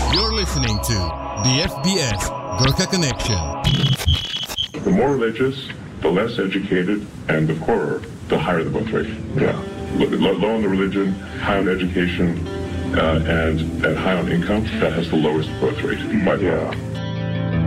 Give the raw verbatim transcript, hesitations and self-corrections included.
You're listening to the F B S Gurkha Connection. The more religious, the less educated, and the poorer, the higher the birth rate. Yeah. Low, low on the religion, high on education, uh, and, and high on income, that has the lowest birth rate by far. Yeah.